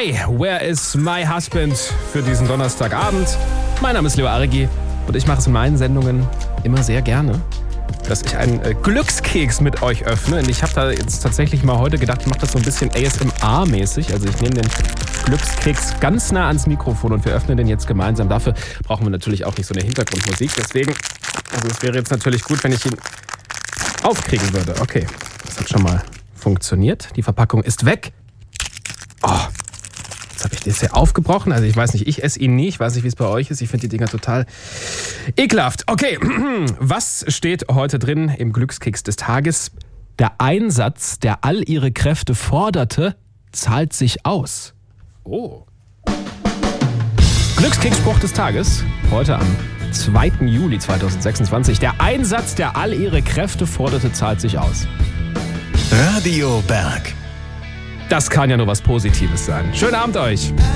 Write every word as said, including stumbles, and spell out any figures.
Hi, where is my husband für diesen Donnerstagabend? Mein Name ist Leo Aregi und ich mache es in meinen Sendungen immer sehr gerne, dass ich einen äh, Glückskeks mit euch öffne. Und ich habe da jetzt tatsächlich mal heute gedacht, ich mache das so ein bisschen A S M R-mäßig. Also ich nehme den Glückskeks ganz nah ans Mikrofon und wir öffnen den jetzt gemeinsam. Dafür brauchen wir natürlich auch nicht so eine Hintergrundmusik. Deswegen, also es wäre jetzt natürlich gut, wenn ich ihn aufkriegen würde. Okay, das hat schon mal funktioniert. Die Verpackung ist weg. Oh, jetzt habe ich den hier aufgebrochen. Also ich weiß nicht, ich esse ihn nie. Ich weiß nicht, wie es bei euch ist. Ich finde die Dinger total ekelhaft. Okay, was steht heute drin im Glückskeks des Tages? Der Einsatz, der all ihre Kräfte forderte, zahlt sich aus. Oh. Glückskeksspruch des Tages, heute am zweiten Juli zweitausendsechsundzwanzig. Der Einsatz, der all ihre Kräfte forderte, zahlt sich aus. Radio Berg. Das kann ja nur was Positives sein. Schönen Abend euch.